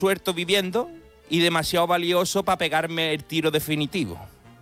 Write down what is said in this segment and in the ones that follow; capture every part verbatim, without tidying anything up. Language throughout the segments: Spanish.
suelto viviendo y demasiado valioso para pegarme el tiro definitivo.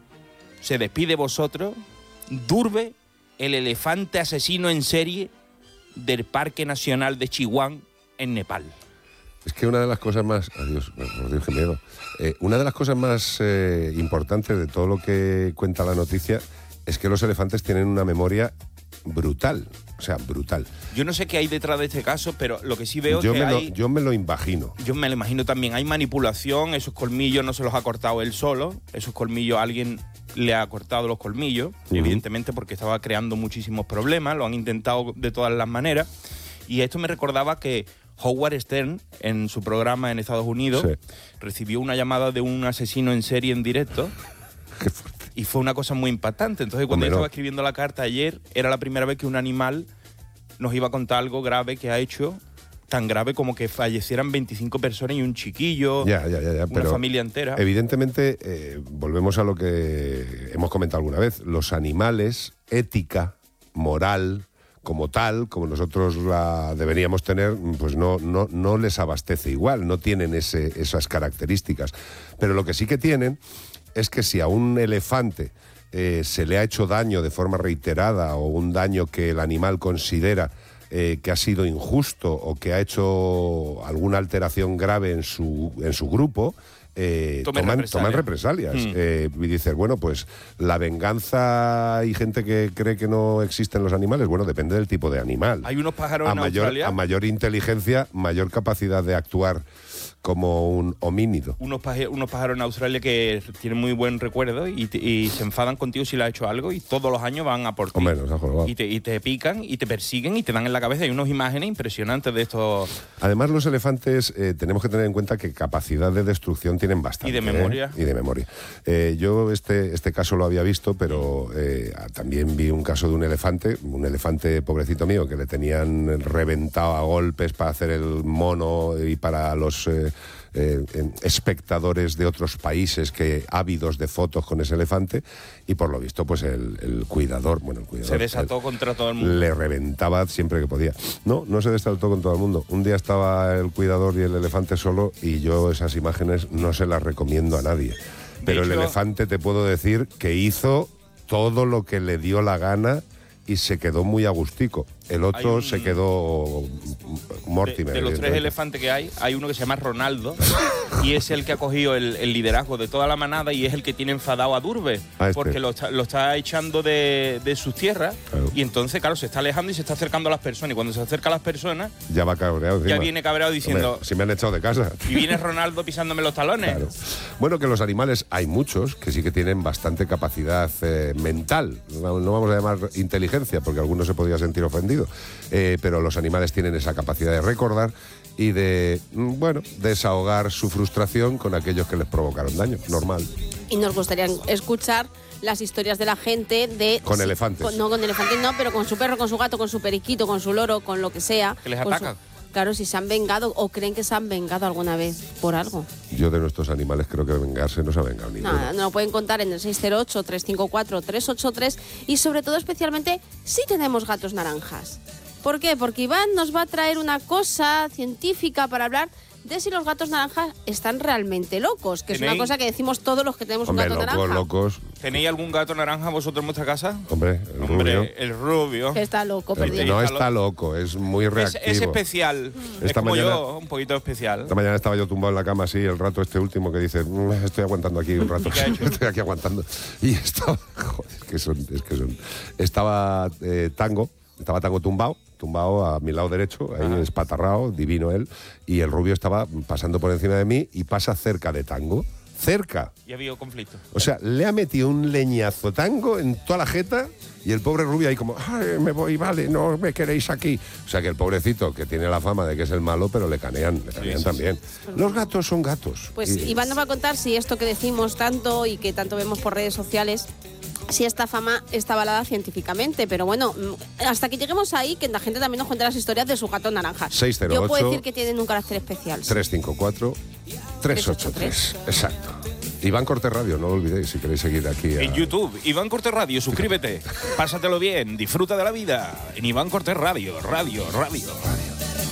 Se despide vosotros, Durbe, el elefante asesino en serie del Parque Nacional de Chihuahua, en Nepal. Es que una de las cosas más... Adiós, por Dios, qué miedo. Eh, una de las cosas más eh, importantes de todo lo que cuenta la noticia es que los elefantes tienen una memoria brutal. O sea, brutal. Yo no sé qué hay detrás de este caso, pero lo que sí veo yo es que me lo, hay... Yo me lo imagino. Yo me lo imagino también. Hay manipulación, esos colmillos no se los ha cortado él solo. Esos colmillos, alguien le ha cortado los colmillos, uh-huh. evidentemente porque estaba creando muchísimos problemas. Lo han intentado de todas las maneras. Y esto me recordaba que Howard Stern, en su programa en Estados Unidos, sí. recibió una llamada de un asesino en serie en directo. Qué fuerte. Y fue una cosa muy impactante. Entonces, cuando Hombre, yo estaba no. escribiendo la carta ayer, era la primera vez que un animal nos iba a contar algo grave que ha hecho, tan grave como que fallecieran veinticinco personas y un chiquillo, ya, ya, ya, ya, una pero familia entera. Evidentemente, eh, volvemos a lo que hemos comentado alguna vez. Los animales, ética, moral, como tal, como nosotros la deberíamos tener, pues no, no, no les abastece igual, no tienen ese, esas características. Pero lo que sí que tienen es que si a un elefante eh, se le ha hecho daño de forma reiterada o un daño que el animal considera eh, que ha sido injusto o que ha hecho alguna alteración grave en su, en su grupo, Eh, toman, toman, represalias. toman represalias. Mm. Eh, y dices, bueno, pues la venganza, hay gente que cree que no existen los animales. Bueno, depende del tipo de animal. Hay unos pájaros a en mayor, Australia. A mayor inteligencia, mayor capacidad de actuar como un homínido. Unos, paje, unos pájaros en Australia que tienen muy buen recuerdo y, te, y se enfadan contigo si le has hecho algo y todos los años van a por ti. Hombre, nos ha jugado. Y te, y te pican y te persiguen y te dan en la cabeza. Hay unas imágenes impresionantes de estos... Además, los elefantes eh, tenemos que tener en cuenta que capacidad de destrucción tienen bastante. Y de memoria. ¿eh? Y de memoria. Eh, yo este, este caso lo había visto, pero eh, también vi un caso de un elefante, un elefante pobrecito mío, que le tenían reventado a golpes para hacer el mono y para los... Eh, Eh, espectadores de otros países que ávidos de fotos con ese elefante, y por lo visto pues el, el cuidador, bueno el cuidador se desató el, contra todo el mundo, le reventaba siempre que podía. No, no se desató con todo el mundo. Un día estaba el cuidador y el elefante solo, y yo esas imágenes no se las recomiendo a nadie, pero hecho, el elefante te puedo decir que hizo todo lo que le dio la gana y se quedó muy agustico. El otro un, se quedó Mortimer. De, de los tres elefantes que hay, hay uno que se llama Ronaldo y es el que ha cogido el, el liderazgo de toda la manada y es el que tiene enfadado a Durbe, a este. porque lo está, lo está echando de, de sus tierras, claro. Y entonces, claro, se está alejando y se está acercando a las personas, y cuando se acerca a las personas ya va cabreado encima. Ya viene cabreado diciendo... Hombre, si me han echado de casa. Y viene Ronaldo pisándome los talones. Claro. Bueno, que los animales hay muchos que sí que tienen bastante capacidad eh, mental. No, no vamos a llamar inteligencia, porque algunos se podría sentir ofendido. Eh, pero los animales tienen esa capacidad de recordar y de, bueno, desahogar su frustración con aquellos que les provocaron daño, normal. Y nos gustaría escuchar las historias de la gente de... Con elefantes. Con, no, con elefantes no, pero con su perro, con su gato, con su periquito, con su loro, con lo que sea. Que les atacan. Su, claro, si se han vengado o creen que se han vengado alguna vez por algo. Yo de nuestros animales creo que vengarse no se ha vengado ninguno. No, no lo pueden contar en el seis cero ocho, tres cinco cuatro, tres ocho tres y sobre todo especialmente si tenemos gatos naranjas. ¿Por qué? Porque Iván nos va a traer una cosa científica para hablar de si los gatos naranjas están realmente locos, que es una cosa que decimos todos los que tenemos Hombre, un gato locos, naranja. locos. ¿Tenéis algún gato naranja vosotros en vuestra casa? Hombre, el Hombre, rubio. el rubio. Que está loco, el, perdido. No está loco, es muy reactivo. Es, es especial. Esta es como mañana, yo, un poquito especial. Esta mañana estaba yo tumbado en la cama así, el rato este último que dice, mmm, estoy aguantando aquí un rato. ¿Qué ha hecho? Estoy aquí aguantando. Y estaba, joder, es que son, es que son. Estaba eh, Tango, estaba Tango tumbado. tumbado a mi lado derecho, ahí Ajá. espatarrado, divino él, y el rubio estaba pasando por encima de mí y pasa cerca de Tango, cerca. Y ha habido conflicto. O sea, le ha metido un leñazo Tango en toda la jeta y el pobre rubio ahí como, ay, me voy, vale, no me queréis aquí. O sea, que el pobrecito, que tiene la fama de que es el malo, pero le canean, le canean sí, sí, también. sí. Los gatos son gatos. Pues y... Iván nos va a contar si esto que decimos tanto y que tanto vemos por redes sociales, si esta fama está avalada científicamente. Pero bueno, hasta que lleguemos ahí, que la gente también nos cuente las historias de su gato naranja. seis cero ocho, yo puedo decir que tienen un carácter especial. tres cinco cuatro, tres ocho tres. Exacto. Iván Cortés Radio, no lo olvidéis si queréis seguir aquí. A... En YouTube, Iván Cortés Radio, suscríbete. Pásatelo bien, disfruta de la vida. En Iván Cortés Radio, radio, radio.